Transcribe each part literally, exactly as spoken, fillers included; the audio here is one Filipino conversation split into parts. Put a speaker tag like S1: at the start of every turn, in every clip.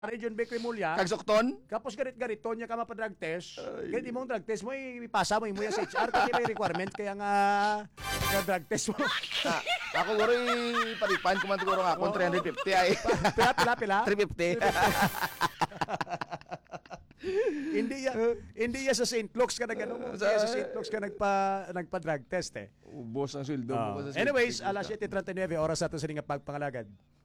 S1: Region Bakery Mulya.
S2: Kag sukton?
S1: Kapos garit-garito niya ka mapadrag test. Kaya di mong drug test mo, ipasa mo, imuya sa H R kasi may requirement. Kaya nga, nga drug test mo.
S2: Ah, ako guro paripan ko man siguro nga ako three fifty ay.
S1: Pila, pila, pila.
S2: three fifty.
S1: Hindi ya, hindi ya sa Saint Luke's ka nag ano, hindi ya sa Saint Luke's ka nagpa nagpa drug test eh.
S2: Ubos ang sweldo
S1: Oh.
S2: mo sa
S1: Anyways, alas seven thirty-nine oras ato sa nga pagpangalagad.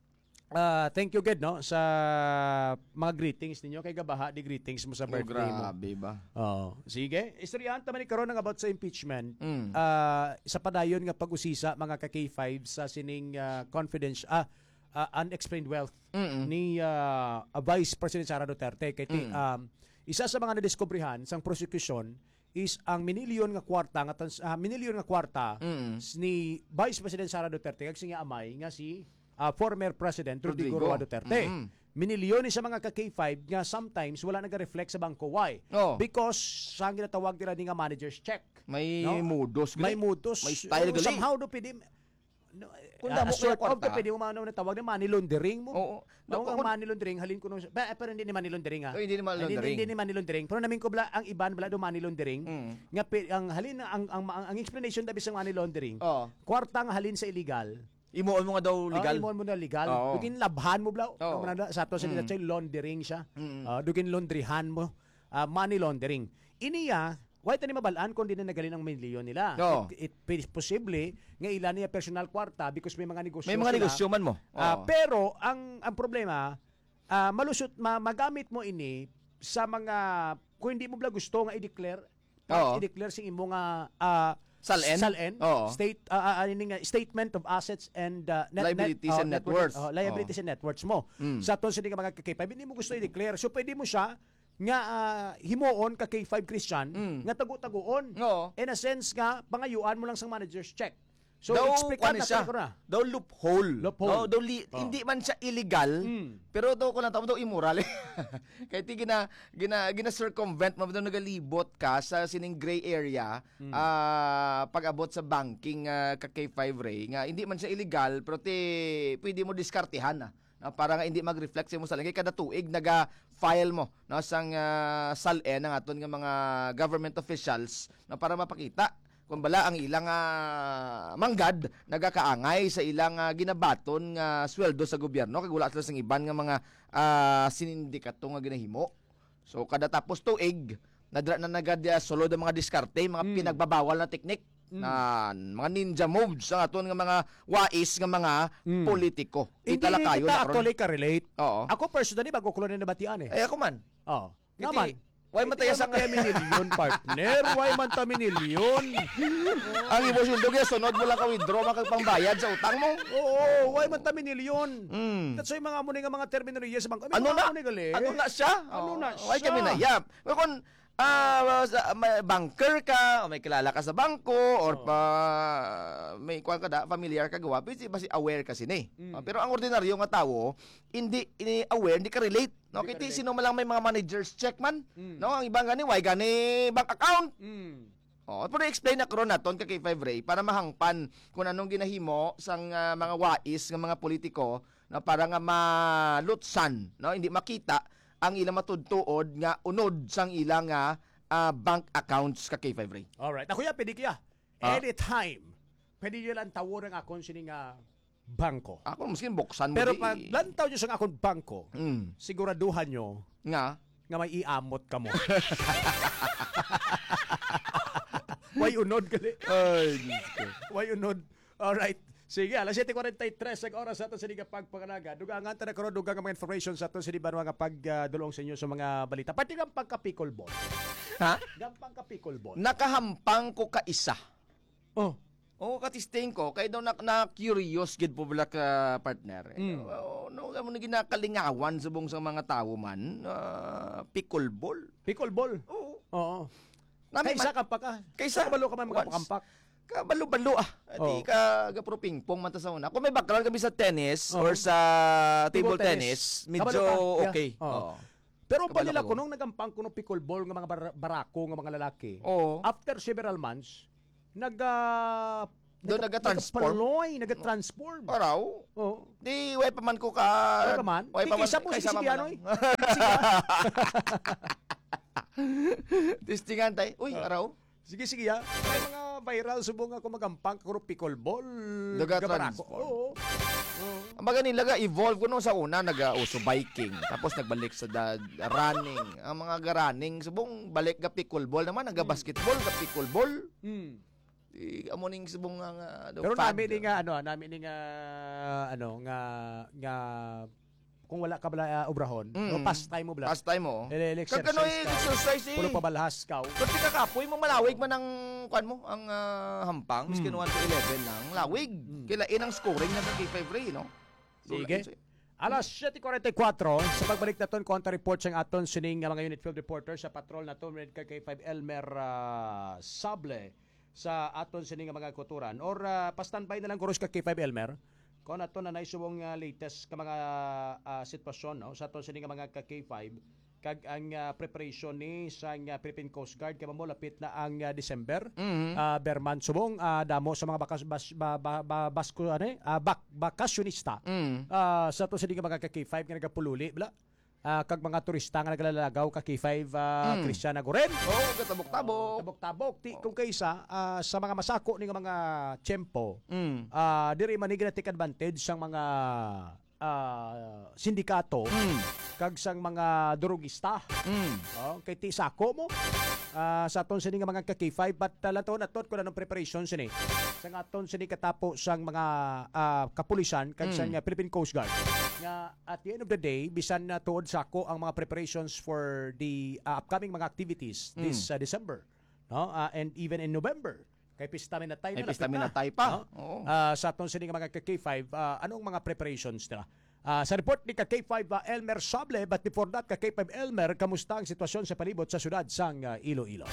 S1: Uh, thank you Ged no sa mga greetings ninyo kay Gabaha di greetings mo sa
S2: Oh,
S1: birthday mo.
S2: grabe ba?
S1: Oh, sige. Istoryahan ta man ni karon ng about sa impeachment.
S2: Mm.
S1: Ah, sa padayon nga pag-usisa mga ka K five sa sining uh, confidence ah uh, unexplained wealth
S2: Mm-mm.
S1: ni uh, Vice President Sara Duterte kay ti- um, isa sa mga nadiskubrihan sang prosecution is ang minilyon nga kwarta nga trans- ah, minilyon nga kwarta
S2: Mm.
S1: ni Vice President Sara Duterte kag siya amay nga si ah, former President Rodrigo,
S2: Rodrigo.
S1: Roa Duterte.
S2: Mm.
S1: Minilyon ni sa mga ka K five nga sometimes wala nag-reflect sa bangko. Why?
S2: Oh.
S1: Because sa ginatawag nila ni nga manager's check.
S2: May
S1: No?
S2: mudos gali.
S1: May mutos.
S2: May style gali.
S1: Somehow do pwede no,
S2: Kung
S1: uh,
S2: damo
S1: sort
S2: kaya
S1: of
S2: kwarta.
S1: pwede mo mano na tawag na money laundering mo.
S2: Oo.
S1: Daw
S2: Kung-
S1: ang money laundering halin ko nung ba, pero hindi ni money laundering ah.
S2: Oh, hindi ni money
S1: Hindi,
S2: laundering.
S1: hindi, ni money laundering. Pero namin ko bala ang iban bala do money laundering.
S2: Mm.
S1: Nga pi- ang halin ang ang, ang, ang explanation dabi sa money laundering.
S2: Oo.
S1: Kwarta nga halin sa illegal.
S2: Imuon mo nga daw legal.
S1: Oh, imo mo na legal.
S2: Oo.
S1: Dugin labhan mo blaw.
S2: Oo.
S1: Sa ato sa mm. laundering siya.
S2: Mm.
S1: Uh, dugin laundryhan mo. Uh, money laundering. Iniya, why tani mabalaan kung di na nagalin ang milyon nila?
S2: Oo.
S1: It, it posible nga ilan niya personal kwarta because may mga negosyo
S2: May mga
S1: sila.
S2: negosyo man mo.
S1: Ah,
S2: Oo.
S1: pero ang ang problema, ah, malusot ma, magamit mo ini sa mga kung hindi mo bla gusto nga i-declare,
S2: Oo.
S1: i-declare sing imo nga ah,
S2: Salen?
S1: salen
S2: Oo.
S1: state ah, ah, ini nga, statement of assets and ah, net,
S2: Liabilities
S1: net,
S2: and
S1: oh,
S2: net worth.
S1: oh, liabilities and net worths mo.
S2: Mm.
S1: Sa ton sa mga ka K five, hindi mo gusto i-declare. So pwede mo siya nga ah, himuon ka K five Christian
S2: Mm.
S1: nga tagu-taguon.
S2: Oo.
S1: In a sense nga pangayuan mo lang sang manager's check. So
S2: daw
S1: expect
S2: ano
S1: na
S2: siya?
S1: ko na.
S2: Daw loophole.
S1: Loophole.
S2: Oh, daw li-
S1: Oh.
S2: hindi man siya illegal,
S1: Mm.
S2: pero daw ko lang tawag daw immoral. Kaya ti gina gina gina circumvent mo daw nagalibot ka sa sining gray area ah pag-abot sa banking ah, ka K five Ray nga hindi man siya illegal pero ti pwede mo diskartehan na. Na para nga hindi mag-reflect sa mo sa lagi kada tuig naga-file mo no sang uh, salen ng aton nga mga government officials na para mapakita kung bala ang ilang uh, manggad nagakaangay sa ilang uh, ginabaton nga sweldo sa gobyerno kag wala sila sang iban nga mga uh, sinindikato nga ginahimo. So kada tapos tuig nadra na nagad uh, sulod ang mga diskarte, mga
S1: Mm.
S2: pinagbabawal na teknik na mga ninja moves ang aton nga mga wais nga mga
S1: Mm.
S2: politiko.
S1: Hindi
S2: Itala
S1: rin
S2: kayo
S1: kita
S2: na karon.
S1: actually ka-relate.
S2: Oo.
S1: Ako personally, bago ko lang nabatian eh.
S2: Ay ako man.
S1: Oo.
S2: Iti,
S1: Naman.
S2: why mataya sa
S1: kaya minilyon, partner? Why man ta minilyon?
S2: ang emosyon do kaya sunod mo lang ka withdraw makag pangbayad sa utang mo.
S1: Oo, why man ta minilyon?
S2: Mm.
S1: That's why mga muna nga mga terminolohiya sa bangko.
S2: Ano na?
S1: Ano gali?
S2: Ano na siya?
S1: Ano na
S2: Why
S1: siya?
S2: kami na yap? Kung ah sa- may banker ka, o may kilala ka sa bangko, or pa may kuan ka da, familiar ka gawa, pwede ba si aware ka sini.
S1: Mm.
S2: Ah, pero ang ordinaryo nga tawo, hindi ini aware, hindi ka relate. No,
S1: Hindi ka
S2: kiti
S1: relate.
S2: sino man lang may mga managers check man.
S1: Mm.
S2: No, ang ibang gani why gani bank account.
S1: Mm.
S2: Oh, pero explain na karon naton ka kay five Ray para mahangpan kung anong ginahimo sang ah, mga wais nga mga politiko na para nga malutsan, no, hindi makita ang ilang matudtuod nga unod sang ilang nga ah, bank accounts ka kay five Ray.
S1: Alright. Ako ya, pwede kaya.
S2: Ah.
S1: Anytime. Pwede nyo lang tawon ang akong sining nga bangko.
S2: Ako miskin buksan mo
S1: Pero
S2: di-
S1: pag lantaw nyo sa akong bangko,
S2: Mm,
S1: siguraduhan nyo
S2: nga
S1: nga may iamot ka mo. Way unod gali.
S2: ay Diyos ko.
S1: Way unod. Alright. Sige, alas seven forty-three sa oras sa ato sa liga pagpangalaga. Dugangan ta na karon dugang mga information sa ato sa di nga pagdulong sa inyo sa mga balita. Pati nga pagka-pickleball.
S2: Ha?
S1: Gampang ka pickleball.
S2: Nakahampang ko ka isa.
S1: Oh.
S2: Oo, katisting ko. Kaya daw na, na curious gid po bala ka partner. Eh,
S1: Mm.
S2: oh, no, no, no, ginakalingawan sa bong sa mga tao man. Uh, pickleball.
S1: Pickleball.
S2: Oo.
S1: Oo.
S2: Nami
S1: Kaysa
S2: man-
S1: ka pa ka.
S2: Kaysa-
S1: Kabalo ka man
S2: once.
S1: magkakampak.
S2: Kabalo-balo ah.
S1: Oo.
S2: Ati ka gapro pingpong man ta sa una. Kung may background kami sa tennis
S1: Oo.
S2: or sa table,
S1: Table tennis.
S2: tennis, medyo
S1: Kabalo ka.
S2: okay.
S1: Yeah. Oo.
S2: Oo.
S1: Pero pa
S2: Kabalo
S1: nila
S2: ko.
S1: kunong nagampang kuno pickleball nga mga bar- barako nga mga lalaki.
S2: Oo.
S1: After several months, nag uh,
S2: Doon naga-transform.
S1: Nagapaloy, naga-transform.
S2: Araw.
S1: Oo.
S2: Di, way pa man ko ka...
S1: Wala man.
S2: Way pa man.
S1: Kaysa po,
S2: kaysa
S1: sige,
S2: man
S1: ano,
S2: lang.
S1: eh. Sige,
S2: Testingan tayo. Uy, araw.
S1: sige, sige, ha. May mga viral subong ako magampang kuro pickleball.
S2: Naga-transform.
S1: Gabarako. Oo. Oo.
S2: Ang baga nila ga evolve kuno sa una nag-uso biking tapos nagbalik sa da, running. Ang mga ga running subong balik ga pickleball naman naga basketball ga pickleball.
S1: Hmm.
S2: Di amo ning subong nga nga ano,
S1: Pero
S2: fad.
S1: namin ni nga ano, namin ni nga ano nga nga kung wala ka bala uh, obrahon,
S2: Mm.
S1: no pastime mo bala.
S2: Pastime mo.
S1: Ele
S2: Kag ano eh, exercise eh.
S1: Pulo pabalhas ka.
S2: Kasi kakapoy mo malawig man ang kwan mo ang ah, hampang miskin
S1: Mm.
S2: one to eleven lang lawig.
S1: Mm.
S2: Kilain ang scoring ng K five Ray no.
S1: Sige. Alas seven forty-four sa pagbalik naton kontra report sang aton sining nga mga unit field reporter sa patrol naton red K five Elmer uh, Sable sa aton sining nga mga kuturan or uh, pa-standby na lang kuros ka K five Elmer kon aton na naisubong uh, latest ka mga uh, sitwasyon no sa aton sining nga mga ka K five kag ang uh, preparation ni sa uh, Philippine Coast Guard kay mo lapit na ang uh, December.
S2: Mhm.
S1: Uh, Berman subong uh, damo sa mga bakas bas, ba, ba, ba, basko ano eh, uh, bak, bakasyonista.
S2: Mm.
S1: Ah, sa to sa mga ka K five nga nagapululi bla. Ah, kag mga turista nga naglalagaw ka K five uh,
S2: Mm.
S1: Christian Agoren.
S2: Oh, katabok-tabok.
S1: Tabok-tabok ti kung kaysa ah, sa mga masako ni nga mga tiyempo.
S2: Mm.
S1: Ah, diri man ni take advantage sang mga ah, sindikato
S2: Mm.
S1: kag sang mga durugista.
S2: Mm.
S1: Oh, kay ti sako mo. Ah, sa aton sini nga mga ka K five but uh, laton aton ko na ng preparation sini. Sa aton sini katapo sang mga ah, kapulisan kag
S2: Mm.
S1: sang uh, Philippine Coast Guard. Nga at the end of the day bisan na tuod sako ang mga preparations for the uh, upcoming mga activities
S2: Mm.
S1: this uh, December, no? Ah, and even in November. Kay pista mi na tayo
S2: Ay,
S1: na
S2: pista
S1: lapit
S2: mi na tayo pa.
S1: no?
S2: Oo.
S1: Ah, sa aton sini nga mga ka K five, ah, anong mga preparations nila? Ah, sa report ni ka K five uh, Elmer Sable, but before that ka K five Elmer, kamusta ang sitwasyon sa palibot sa syudad sang uh, Iloilo?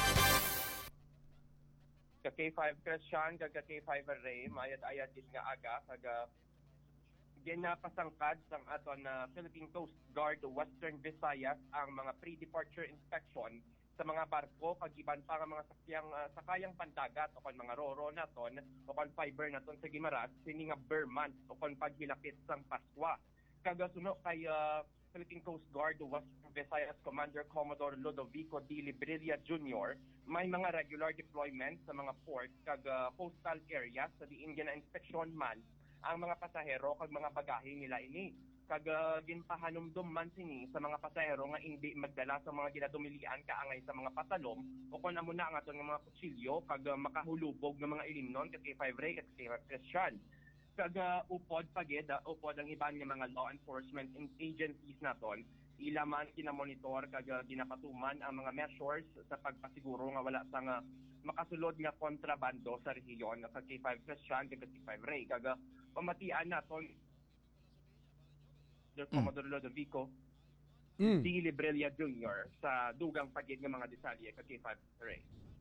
S3: Ka K five Christian, kag ka K five Ray, mayad-ayad din nga aga, kag uh, ginapasangkad sang aton na Philippine Coast Guard Western Visayas ang mga pre-departure inspection sa mga barko kag iban pa nga mga sakyang uh, sakayang pandagat o kon mga roro naton o kon fiber naton sa Gimaras sini nga Berman o kon paghilapit sang Pascua. Kagasuno kay uh, Philippine Coast Guard Western Visayas Commander Commodore Ludovico D. Librilla Junior may mga regular deployment sa mga port kag uh, coastal areas sa diin gina-inspeksyon man ang mga pasahero kag mga bagahe nila ini. Kag uh, ginpahanumdum man sini sa mga pasahero nga hindi magdala sa mga ginadumilian kaangay sa mga patalom o kun amo na ang aton nga mga kutsilyo kag uh, makahulubog ng mga ilimnon kag K five Ray kag K five Christian. Kag uh, upod pagid uh, upod ang iban nga mga law enforcement agencies naton ila man kinamonitor kag uh, ginapatuman ang mga measures sa pagpasiguro nga wala sa nga makasulod nga kontrabando sa rehiyon sa K five Christian kag K five Ray kag uh, pamatian naton Sir Commodore Ludovico
S1: Mm.
S3: D. Librilla Junior sa dugang pagid nga mga detalye kag K five Ray.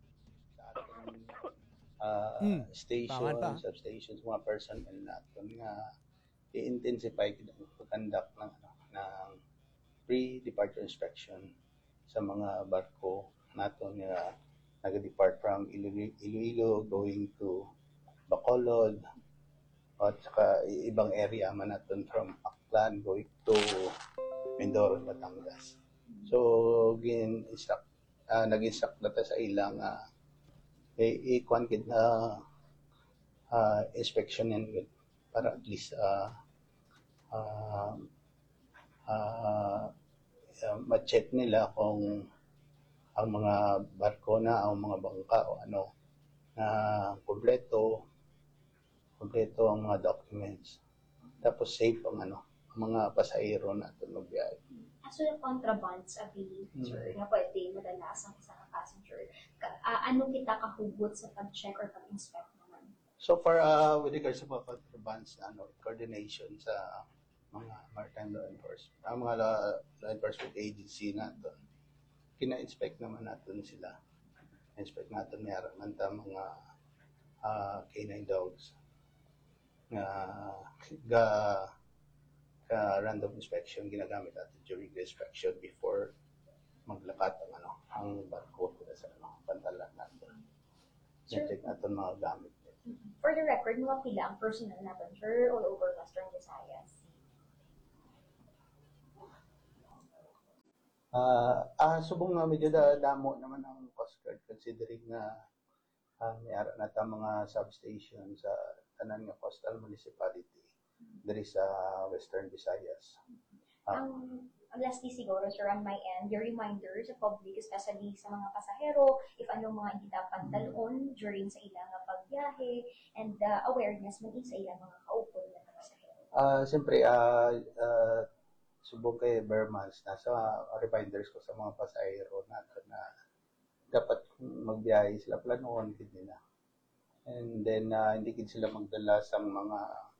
S4: uh,
S1: Mm.
S4: station,
S1: Taman pa.
S4: substations, mga personnel natin nga i-intensify kita ang pag-conduct ng, ano, ng pre-departure inspection sa mga barko natin nga nag-depart from Ilo- Iloilo going to Bacolod at saka i- ibang area man natin from Aklan going to Mindoro, Batangas. So, gin-instruct, uh, nag-instruct data sa ilang uh, i-kwan kid na uh, inspection yan with para at least uh, uh, uh, uh, ma-check nila kung ang mga barko na, ang mga bangka o ano na kompleto kompleto ang mga documents. Tapos safe ang ano, ang mga pasahero natin magbiyahe.
S5: So yung contrabands, I believe,
S4: Hmm.
S5: sir, na pwede madalas ang isa ka passenger, ka, ah, ano kita kahugot sa pag-check or pag-inspect naman?
S4: So far, uh, with regards sa mga contrabands, ano, coordination sa mga maritime law enforcement, ang mga law, law enforcement agency natin, kina-inspect naman natin sila. Inspect natin meron man ta mga uh, canine dogs nga ga ka random inspection ginagamit natin during the inspection before maglakat ang ano ang barko sa ano pantalan natin.
S5: Sure.
S4: Check natin mga gamit nila.
S5: For the record, mga pila ang personal natin, sir, all over Western Visayas.
S4: Ah, ah, subong nga medyo da, damo naman ang Coast Guard considering na uh, may ara na ta mga substation sa tanan nga coastal municipality diri sa Western Visayas. Ah,
S5: Ang lastly siguro, sir, on my end, your reminder sa public, especially sa mga pasahero, if ano mga hindi dapat dalon during sa ilang nga pagbiyahe, and uh, awareness man sa ilang mga kaupo na pasahero.
S4: ah, siyempre, ah, ah, subong kay Bermans, nasa reminders ko sa mga pasahero natin na dapat magbiyahe sila planoon gid nila. And then ah, hindi gid sila magdala sa mga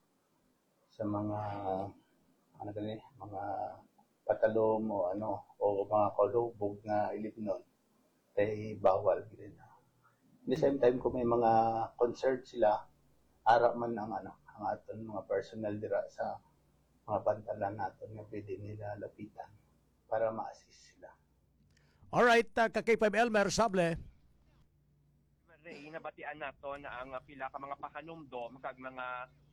S4: sa mga ano gani, mga patalom o ano o mga kalubog na ilibnon kay bawal gid na. At the same time kung may mga concern sila, ara man ang ano ang aton mga personnel dira sa mga bantalan natin nga pwede nila lapitan para ma-assist sila.
S1: Alright, uh, ka K five Elmer Sable.
S3: Ray, nabatian nato na ang uh, pila ka mga pakanumdom kag mga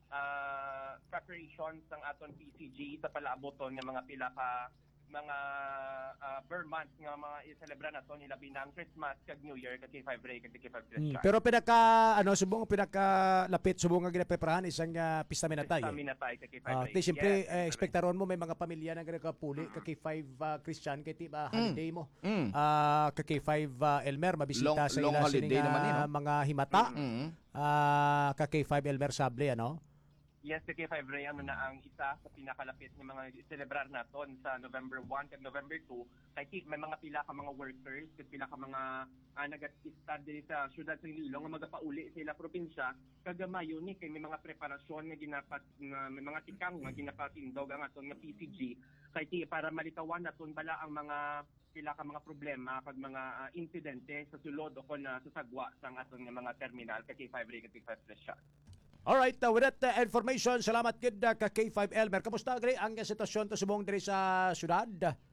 S3: uh, preparations ng aton P C G sa palaaboton nga mga pila ka mga uh, Burr months nga mga i-celebra nato nila binang Christmas kag New Year kag K five Ray kag K five
S1: Mm,
S3: Christian.
S1: pero pinaka ano subong pinaka lapit subong nga ginapreparahan isang uh, pista minatay.
S3: Kami na tayo kag K five
S1: Ah,
S3: Ray.
S1: ti siyempre
S3: Yes,
S1: eh,
S3: Ray.
S1: ekspektaron mo may mga pamilya na gina puli ka K five uh, Christian kay ti ba holiday mo.
S2: Mm.
S1: Ah, ka K five uh, Elmer mabisita
S2: Long-
S1: sa
S2: long
S1: ila
S2: holiday
S1: sining,
S2: naman
S1: ah,
S2: yun, no?
S1: mga himata.
S2: Mm.
S1: Ah, ka K five Elmer Sable ano.
S3: Yes, kag K five Ray ano na ang isa sa pinakalapit nga mga celebrar naton sa November one kag November two kay ti- may mga pila ka mga workers kag pila ka mga uh, nag-start diri sa syudad sa Iloilo nga magapauli sa ila probinsya kag mayo ni kay may mga preparasyon nga ginapat nga may mga tikang nga ginapatindog ang aton nga P C G kay ti para malitawan naton bala ang mga pila ka mga problema kag mga uh, insidente sa sulod o kon uh, sa sagwa sang aton nga mga terminal kag K five Ray kag K five Christian.
S1: Alright, uh, with that uh, information, salamat gid uh, ka K five Elmer. Kamusta gri ang uh, sitwasyon to subong diri sa syudad?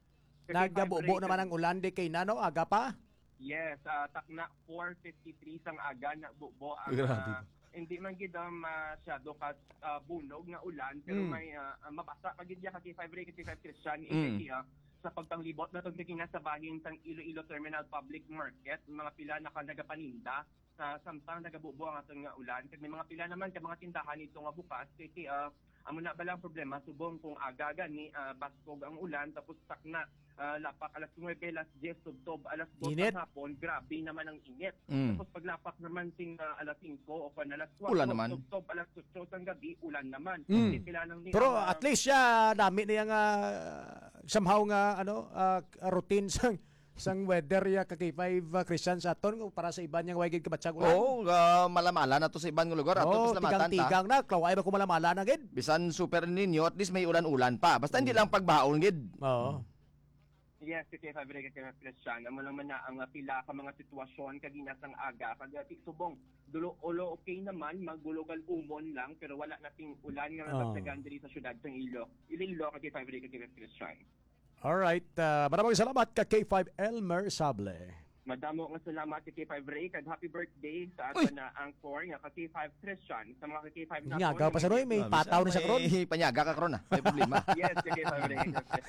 S1: Nagbubo naman ang ulan di kay Nano aga pa.
S3: Yes, uh, takna four fifty-three sang aga na bubo ang
S2: Grabe.
S3: uh, hindi man gid um, masyado ka uh, bunog nga ulan pero
S1: Mm.
S3: may uh, uh, mabasa pa gid ya ka K five Ray ka K five Christian
S2: Mm.
S3: mm. uh, sa pagpanglibot na tong sa bahin sang Iloilo Terminal Public Market mga pila na ka nagapaninda sa samtang nagabubo ang aton nga ulan kag may mga pila naman ka mga tindahan ito nga bukas kay uh, amo na balang problema subong kung aga gani uh, baskog ang ulan tapos takna uh, lapak alas nine alas ten subtob alas two
S1: Init.
S3: ng hapon grabe naman ang init.
S2: Mm.
S3: Tapos paglapak naman sing uh, alas five o pan alas four
S2: Ulan naman.
S3: subtob alas eight sang gabi ulan naman.
S1: Mm.
S3: Hindi pila nang ni
S1: Pero
S3: ang, uh,
S1: at least siya dami na yung uh, somehow nga ano uh, routine sang sang weather ya ka K five uh, Christian sa aton para sa iban yang wagid kabatsag ulan.
S2: Oo, uh, malamala na to sa ibang lugar. Ato
S1: Oh,
S2: oh, lamatan ta.
S1: tigang-tigang na, klaway ba ko malamala na gid.
S2: Bisan super ninyo, at least may ulan-ulan pa. Basta hindi lang pagbaon gid.
S1: Oo.
S3: yes, kay five Ray kay Christian amo lang man na ang uh, pila ka mga sitwasyon kaginasang aga kag uh, ti subong dulo ulo okay naman magulogal umon lang pero wala nating ulan nga
S1: Oh.
S3: natagsagan diri sa syudad sang Iloilo. Iloilo kay five Ray kay Christian.
S1: Alright, uh, maraming salamat ka K five Elmer Sable.
S3: Madamo nga salamat kay K five Ray kag happy birthday sa ato na angkor nga ka K five Christian sa mga K five na
S1: Nga, pa sa Roy, may pataw na siya karon.
S2: May panyaga ka karon ah. May problema.
S3: Yes, kay K five Ray.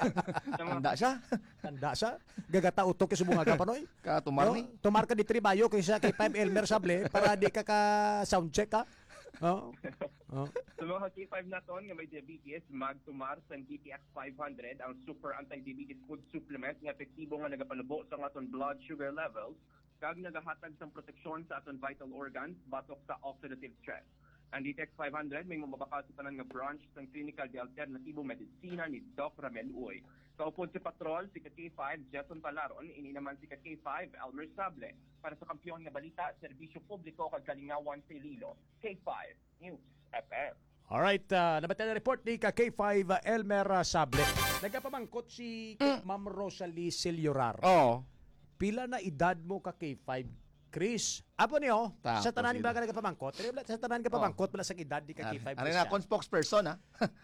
S3: Sa mga
S2: Handa siya.
S1: Tanda sa gagata utok kay subong aga pa noy.
S2: Katumar ni.
S1: No? Tumar ka di tribayo kaysa kay five Elmer Sable para di ka ka sound check ka. Oo. Oh.
S3: Sa mga K five na ton nga may diabetes, magtumar sa D T X five hundred ang super anti-diabetes food supplement nga epektibo nga nagapanubo sa aton blood sugar levels kag nagahatag sang proteksyon sa aton vital organs batok sa oxidative stress. Ang D T X five hundred may mababaka sa tanan nga branch sang Clinical de Alternativo Medicina ni Doc Ramel Uy. Kaupod si Patrol, si K five Jason Palaron, ini naman si K five Elmer Sable para sa kampiyon nga balita, serbisyo publiko kag kalingawan sa Iloilo. K five News F M.
S1: Alright, uh, nabatan na report ni ka K five uh, Elmer uh, Sable. Nagapamangkot si Ma'am Rosalie Siliorar.
S2: Oo.
S1: Pila na edad mo ka K five? Chris, apo niyo,
S2: Tapos
S1: sa tanan
S2: yun.
S1: ba ka nagapamangkot? Sa tanan ka pamangkot wala sa edad di ka K five.
S2: Ano na akong spokesperson ha?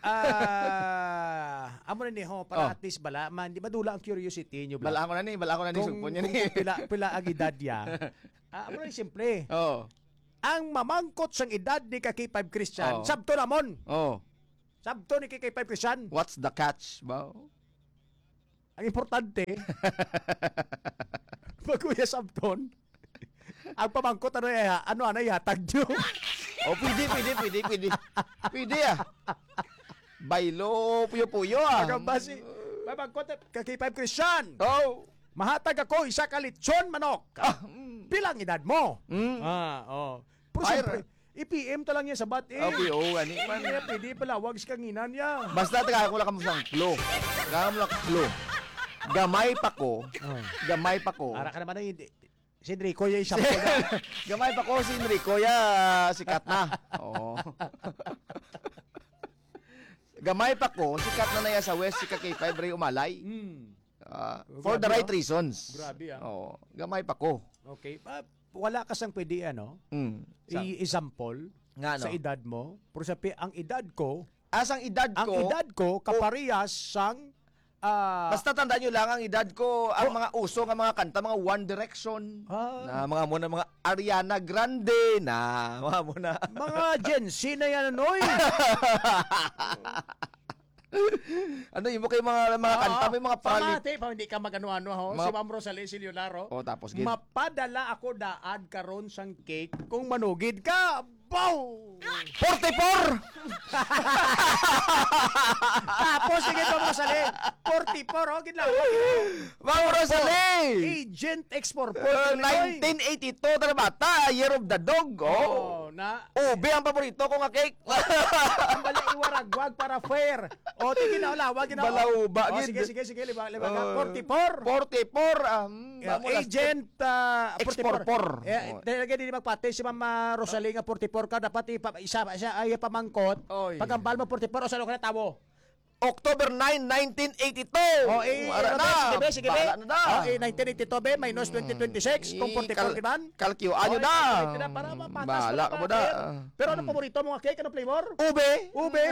S1: Ah, amo na niyo para
S2: Oh.
S1: at least bala man di madula ang curiosity niyo
S2: Bala ko na ni, bala ko na ni
S1: Kung,
S2: sugpon niya
S1: kung
S2: ni.
S1: pila pila ang edad ya. Ah, amo na ni simple.
S2: Oo.
S1: ang mamangkot sang edad ni ka K five Christian,
S2: Oh.
S1: sabto namon.
S2: Oh,
S1: Sabto ni K five Christian.
S2: what's the catch ba?
S1: Ang importante, pag-uya sabton, ang pamangkot ano ya, ano ano ihatag nyo.
S2: Oh, pwede, pwede, pwede, pwede. Pwede ah. Bailo, puyo-puyo ah.
S1: Ang basi, pamangkot ka K five Christian.
S2: Oh.
S1: Mahatag ako isa ka lechon manok.
S2: Ah, mm.
S1: Bilang edad mo.
S2: Mm.
S1: Ah, oh. Pero
S2: Fire.
S1: siyempre, i-P M ta lang niya sa bat eh.
S2: Oh, puyo, ani man.
S1: Kaya pwede pala, wag sa kanginan niya.
S2: Basta taga ko lang kamo sang clue. Taga mo lang clue. Gamay pa ko. Gamay pa ko.
S1: Para ka naman na hindi. Si Enrico yung isang na.
S2: Gamay pa ko si Enrico ya sikat na. Oo. Gamay pa ko, sikat na na ya sa West, si K five Ray Umalay.
S1: Hmm.
S2: Ah, for the
S1: Grabe,
S2: right
S1: ah.
S2: reasons.
S1: Grabe, ah.
S2: Oo. Gamay pa ko.
S1: Okay. Ah, wala ka sang pwede ano,
S2: Mm. Sa,
S1: i-example
S2: nga no.
S1: sa edad mo. Pero sa pi- ang edad ko,
S2: Asang edad
S1: ang
S2: ko,
S1: edad ko kaparehas sang ah,
S2: basta tandaan nyo lang ang edad ko, ang mga uso ng mga kanta, mga One Direction,
S1: Ah.
S2: na mga muna, mga Ariana Grande, na mga muna.
S1: mga Gen Z na yan anoy.
S2: Ano yung kayo mga mga kanta, may mga pali.
S1: Pamati, pa hindi ka magano-ano ho.
S2: Ma-
S1: Si Ma'am Rosalie Silionaro.
S2: Oh, tapos gid.
S1: Mapadala ako daan karon sang cake kung manugid ka. Bow!
S2: forty-four!
S1: Tapos sige Ma'am Rosalie, forty-four oh, gidlawag.
S2: Ma'am Rosalie!
S1: Agent Export
S2: Uh, nineteen eighty-two na bata, Year of the Dog. Oh.
S1: Oh, na
S2: Ube ang paborito ko nga cake.
S1: ang bala iwaragwag para fair. O tige na ulawag gina.
S2: Balauba,
S1: Oh,
S2: gid.
S1: sige sige sige liba liba ka.
S2: Uh,
S1: forty-four.
S2: forty-four. Um,
S1: Yeah, agent uh,
S2: Exportor.
S1: Eh,
S2: Oh.
S1: talaga din magpati si Ma'am uh, Rosalie nga forty-four ka dapat ipa, isa siya ay pamangkot.
S2: Oy.
S1: Pag ang balmo forty-four o sa ka na tawo.
S2: October ninth, nineteen eighty-two.
S1: O eh
S2: Ara
S1: ano
S2: na.
S1: be, sige be sige be.
S2: Bahala na na.
S1: O eh nineteen eighty-two be minus twenty twenty-six kung forty-four
S2: Kal-
S1: kiman.
S2: Kalkyuan nyo
S1: O,
S2: na.
S1: eh, na para mapatas
S2: Bahala ka mo na.
S1: Pero ano paborito mo nga cake? Ano flavor?
S2: Ube.
S1: Ube.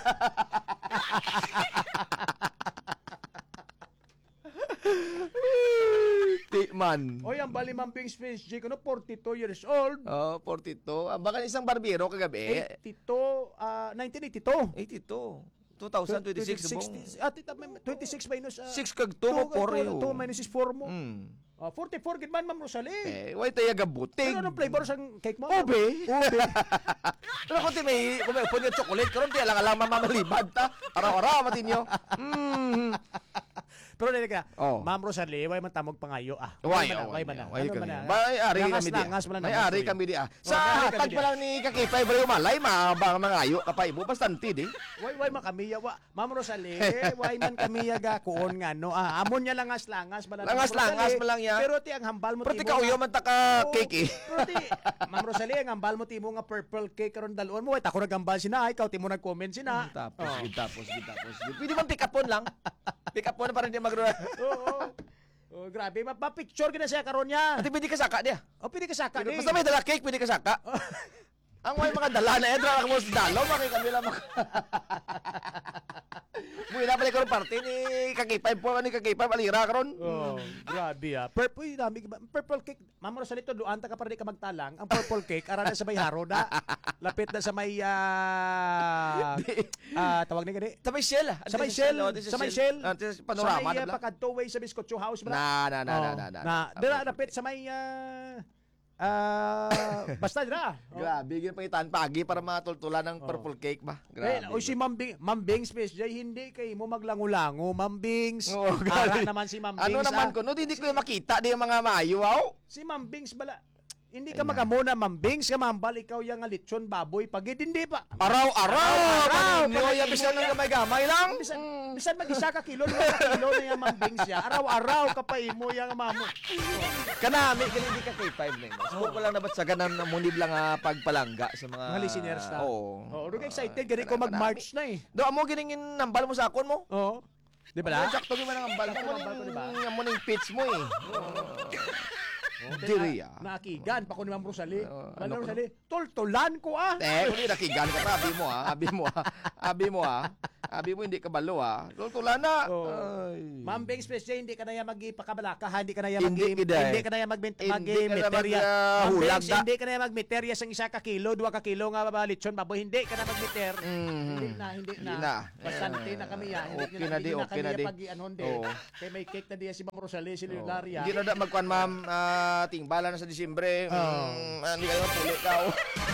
S2: Tikman.
S1: O yan, bali Mambing Space G, ano, forty-two years old.
S2: Oh, forty-two. Ah, baka isang barbero kagabi.
S1: eighty-two, ah, nineteen eighty-two.
S2: eighty-two. twenty twenty-six.
S1: twenty-six, ah, tita, may- twenty-six minus, ah,
S2: six kag two mo, four
S1: two,
S2: yun.
S1: two minus is four mo.
S2: Hmm.
S1: Ah, forty-four, gid man, Ma'am Rosalie.
S2: Eh, wait tayo gabuting.
S1: Pero anong flavor sa cake mo?
S2: Ube.
S1: Ube.
S2: Pero kung ti may, kung may upon yung chocolate, karon ti alang-alang mamamalibad ta. Araw-araw matinyo. Mm.
S1: Pero dili ka,
S2: Oh.
S1: Ma'am Rosalie, way man tamog pangayo ah.
S2: Way,
S1: man na,
S2: oh,
S1: way man na.
S2: way
S1: Ano
S2: kami.
S1: man na?
S2: May ari
S1: Langas
S2: kami di.
S1: langas man lang
S2: May
S1: naman
S2: ari
S1: po
S2: kami di ah.
S1: Oh,
S2: Sa
S1: may ari kami
S2: tag
S1: di.
S2: pa lang ni Kakipay Bro Malay, mabang mga ayo kapaibo bastante di.
S1: Way way man kami wa. Ma'am Rosalie, way man kami yaga kuon nga no. Ah, amon niya langas langas man lang.
S2: Langas,
S1: Ma'am Rosalie.
S2: langas man lang ya.
S1: Pero ti ang hambal mo
S2: Pero ti
S1: timo
S2: kauyo
S1: nga-
S2: man ta ka
S1: Oo,
S2: cake eh.
S1: Pero ti, Ma'am Rosalie, ang hambal mo timo nga purple cake karon dalon mo. Way tako nagambal sina, ikaw timo nag-comment sina.
S2: Tapos,
S1: Oh.
S2: gid, tapos, gid, tapos. gid. Pwede bang pick upon lang? Pick upon para hindi magro.
S1: Oo. Oh, grabe, mapapicture gina siya karon niya.
S2: Ati pwede ka saka dia.
S1: O pili ka saka ni.
S2: Basta may dala cake, pwede ka saka. Ang may mga dala na edra mo sa dalaw, maki kami lang. Buhay na pala karon party ni Kakipay po ni Kakipay alira karon.
S1: Oh, grabe ah. Purple, dami, purple cake. Ma'am Rosalie, doon ta ka para di ka magtalang. Ang purple cake, ara na sa may haro na. Lapit na sa may, ah, ah, tawag ni gani.
S2: Sa may shell. ah.
S1: Sa may
S2: Ano
S1: shell,
S2: oh, this is
S1: sa may shell.
S2: Ah, this is
S1: Sa
S2: panorama
S1: may,
S2: na
S1: uh,
S2: lang.
S1: pakadto way sa Biscotcho House. Bra.
S2: Na, na, na,
S1: Oh,
S2: na, na, na.
S1: na. Dira, lapit sa may, ah, ah, basta dira. Oh.
S2: Grabe, gin pangitan pagi para matultulan ng purple cake ba.
S1: Eh,
S2: Grabe.
S1: o si Mambing, Mambing Space Jay, hindi kay mo maglangulango, Mambings.
S2: Oo,
S1: Ara
S2: grabe.
S1: naman si Mambings.
S2: Ano naman
S1: ah.
S2: ko, no, hindi ko yung makita di yung mga maayo, wow.
S1: Si Mambings bala. Hindi ka magamuna, Mambings, ka mambal, ikaw yung nga lechon, baboy, pagid, hindi pa.
S2: Araw-araw!
S1: Araw-araw!
S2: Paninyo, yung bisan ng gamay-gamay lang.
S1: Bisan, bisan mag-isa ka kilo, lima ka kilo na yung Mambings siya. Araw-araw ka pa imo yung mamo.
S2: Kanami, kaya hindi ka kay five na yun. So, ko lang nabat sa ganang munib lang nga pagpalangga sa mga...
S1: Mga listeners na.
S2: Oo.
S1: Oh, oh, excited, gani ko mag-march na eh.
S2: Do, amo giningin nambal mo sa akon mo?
S1: Oo. Di ba
S2: Wala?
S1: na?
S2: Sakto mo nang ambal.
S1: Sakto
S2: Amo
S1: ambal ko, di ba?
S2: ning amo ning pitch mo eh. Diri ah.
S1: Nakigan pa ko ni Ma'am Rosalie.
S2: Oo,
S1: Ma'am
S2: ano ko?
S1: Rosalie, toltolan ko ah.
S2: Eh, kung nakigan ka pa, abi mo ah, abi mo ah, abi mo ah. Abi mo hindi kabalo ha. Tultula na.
S1: Oh.
S2: Ay.
S1: Ma'am Beng Special, hindi ka na yan magpakabalaka, ha? Hindi ka na yan mag
S2: Hindi kita eh.
S1: hindi ka na yan mag
S2: Hindi ka na
S1: magmeterya.
S2: mag-
S1: Ma'am
S2: hulag
S1: Bengs,
S2: na.
S1: hindi ka na yan magmeterya sang isa ka kilo, duwa ka kilo nga ba lechon baboy, hindi ka na magmeter.
S2: Mhm.
S1: Hindi na, hindi
S2: Hindi
S1: na.
S2: na.
S1: Bastante na kami yan. Hindi
S2: Okay na di,
S1: hindi
S2: okay na
S1: kami
S2: di.
S1: pag anon di.
S2: Oo.
S1: Kay may cake na diya si Ma'am Rosalie, si
S2: Oh.
S1: Leonaria.
S2: Hindi na da magkuan ma'am, ah, tingbala na sa Disyembre.
S1: Oh.
S2: Mm, hindi kayo puli ka. oh.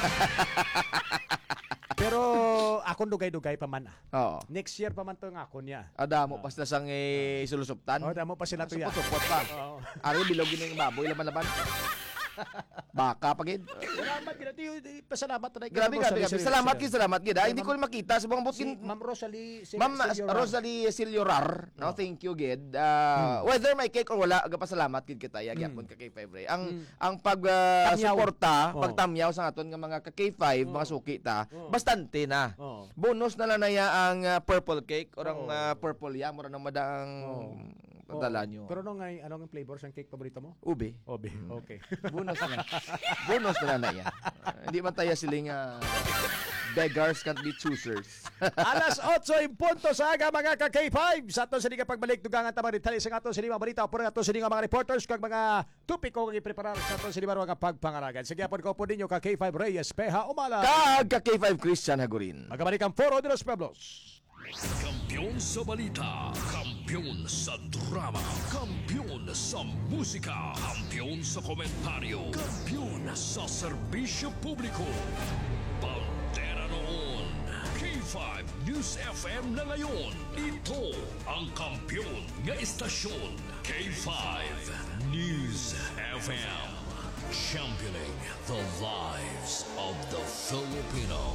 S1: Pero akong dugay-dugay pa man ah.
S2: Oo.
S1: Next year pa man to nga ako niya.
S2: Ada mo pas na sang eh, sulusuptan.
S1: Oh, damo pa sila to ya.
S2: Supot-supot pa.
S1: Oo.
S2: Ari bilogin yung baboy laban-laban. Baka pagid.
S1: Salamat gid ti pasalamat na
S2: Grabe, grabe, grabe. Salamat gid, salamat gid. ah. Hindi ko makita sa mga
S1: Si
S2: butin.
S1: Ma'am Rosalie, si
S2: Ma'am
S1: si Yora.
S2: Rosalie Siliorar, no, thank you gid. Uh, whether may cake or wala, agapasalamat gid kita ya gyapon ka K five Ray. Ang ang pag uh,
S1: Tamyaw.
S2: suporta,
S1: Oh.
S2: pagtamyaw sa aton nga mga ka K five, mga suki ta, bastante na.
S1: Oh.
S2: Bonus na lang na ya ang uh, purple cake or ang
S1: Oo.
S2: uh, purple ya mura nang madaang padala nyo.
S1: Pero ano nga ano ang flavor sa cake paborito mo?
S2: Ube.
S1: Obe. Okay.
S2: Bonus na. Bonus na lang na yan. Uh, hindi man tayo siling uh, beggars can't be choosers.
S1: Alas otso in punto sa aga mga ka K five. Sa ato sa nga pagbalik dugangan ta maritali sa ato sa mga balita o ato sa nga mga reporters kag mga tupiko kag ipreparar sa ato sa mga pagpangaragan. Sige apod ko po ninyo ka K five Reyes Peha Umala.
S2: Kag ka K five Christian Hagurin.
S1: Magabalik ang Foro de los Pueblos.
S6: Kampiyon sa balita, kampiyon sa drama, kampiyon sa musika, kampiyon sa komentaryo, kampiyon sa serbisyo publiko. Bandera noon, K five News F M na ngayon. Ito ang kampiyon nga istasyon, K five News F M. Championing the lives of the Filipino.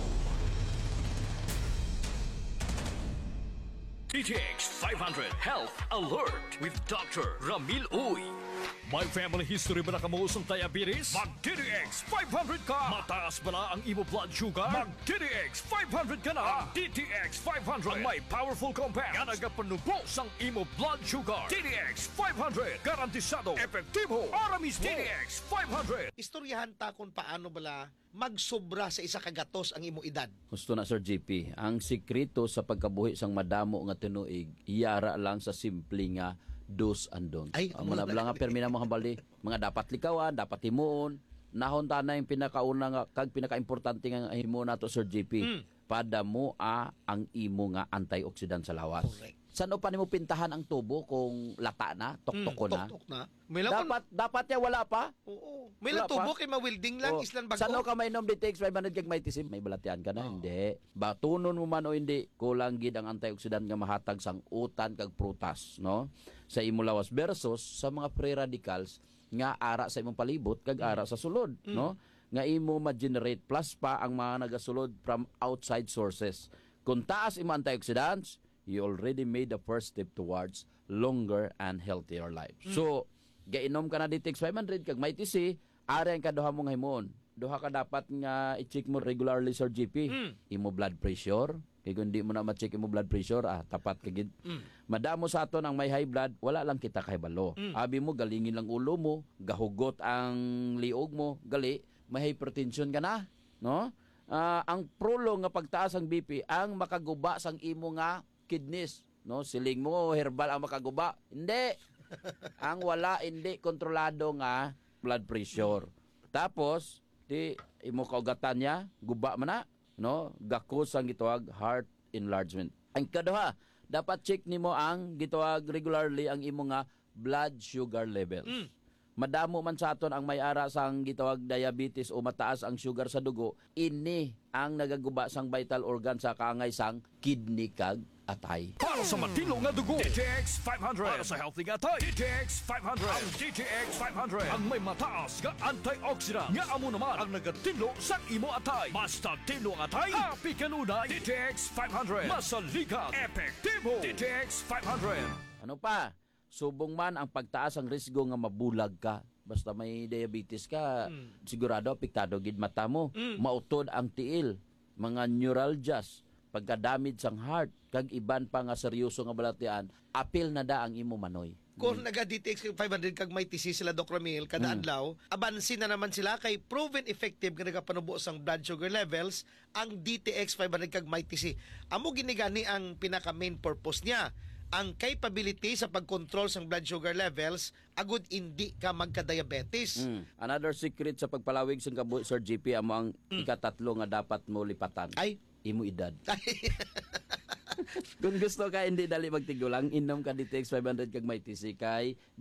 S6: D T X five hundred Health Alert with Doctor Ramil Uy. May family history ba na kamuusong diabetes? Mag-D T X five hundred ka! Mataas ba na ang imo blood sugar? Mag-D T X five hundred ka na! D T X five hundred ang may powerful compound nga nagapanubo sang imo blood sugar. D T X five hundred garantisado, epektibo, aramis D T X five hundred.
S7: Istoryahan ta kung paano bala magsobra sa isa kagatos ang imo edad.
S8: Gusto na Sir J P, ang sikreto sa pagkabuhi sang madamo nga tinuig, iyara lang sa simple nga dos and don'ts.
S7: Ay,
S8: Ang mga
S7: amo na-
S8: bala nga permi na mga bali, mga dapat likawan, dapat himuon, nahon ta na yung pinakauna nga kag pinakaimportante nga himo nato Sir J P.
S7: Mm.
S8: Pada mo a ang imo nga antioxidant sa lawas.
S7: Correct.
S8: Saan pa nimo pintahan ang tubo kung lata na, toktoko na?
S7: Tok-tok na. May lang
S8: Dapat dapat ya wala pa.
S7: Oo. May lang
S8: Wala
S7: tubo
S8: pa.
S7: kay mawilding lang
S8: Oh,
S7: islan bago.
S8: Sano ka mainom D T X five hundred kag may tisim? May balatian ka na? Hindi. Batunon mo man o hindi, kulang gid ang antioxidant nga mahatag sang utan kag prutas, no? Sa imo lawas versus sa mga free radicals nga ara sa imong palibot kag ara sa sulod, no? Nga imo ma-generate plus pa ang mga nagasulod from outside sources. Kung taas imo antioxidants, you already made the first step towards longer and healthier life. So, gainom ka na D T X five hundred kag may T C, ari ang kaduha mong himon. Duha ka dapat nga i-check mo regularly Sir G P. Imo blood pressure. Kaya kung di mo na ma-check imo blood pressure, ah, tapat ka gid. Madamo sa aton ang may high blood, wala lang kita kahibalo. Abi mo, galingin lang ulo mo, gahugot ang liog mo, gali, may hypertension ka na. No? Ah, ang prolong nga pagtaas ang B P, ang makaguba sang imo nga kidneys. No? Siling mo, herbal ang makaguba. Hindi. Ang wala, hindi kontrolado nga blood pressure. Tapos, di imo kaugatan niya, guba man na, no? Gakos ang gitawag heart enlargement. Ang kaduha, dapat check nimo ang gitawag regularly ang imo nga blood sugar levels. Madamo man sa aton ang may ara sang gitawag diabetes o mataas ang sugar sa dugo, ini ang nagaguba sang vital organ sa kaangay sang kidney kag atay.
S6: Para sa matino nga dugo, D T X five hundred. Para sa healthy nga atay, D T X five hundred. Ang D T X five hundred ang may mataas nga antioxidant nga amo naman ang nagatilo sa imo atay. Basta tilo ang atay, happy kanunay. D T X five hundred. Masaligan, epektibo. D T X five hundred.
S8: Ano pa? Subong man ang pagtaas ang risgo nga mabulag ka. Basta may diabetes ka, sigurado apektado gid mata mo. Mautod ang tiil, mga neuralgias, pagka-damage sang heart, kag iban pa nga seryoso nga balatian, apil na da ang imo manoy.
S7: kung naga-D T X five hundred kag may T C sila Doc Ramil kada
S8: Mm.
S7: adlaw, abansin na naman sila kay proven effective nga nagapanubo sang blood sugar levels ang D T X five hundred kag may T C. Amo ginigani ang pinaka main purpose niya. Ang capability sa pagkontrol sang blood sugar levels agud hindi ka magka-diabetes.
S8: Mm. Another secret sa pagpalawig sa kabuhi, Sir G P, amo ang ikatatlo nga dapat mo lipatan.
S7: Ay,
S8: Imo edad. Kung gusto ka hindi dali magtigulang, inom ka D T X five hundred kag may T C kay